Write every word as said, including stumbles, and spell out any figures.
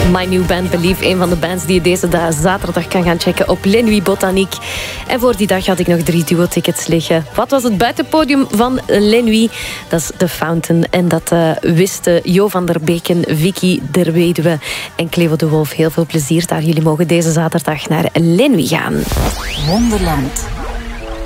My New Band Believe, een van de bands die je deze dag zaterdag kan gaan checken op Les Nuits Botanique. En voor die dag had ik nog drie duo-tickets liggen. Wat was het buitenpodium van Les Nuits? Dat is The Fountain. En dat uh, wisten Jo van der Beken, Vicky der Weduwe en Cleo de Wolf. Heel veel plezier daar. Jullie mogen deze zaterdag naar Les Nuits gaan. Wonderland.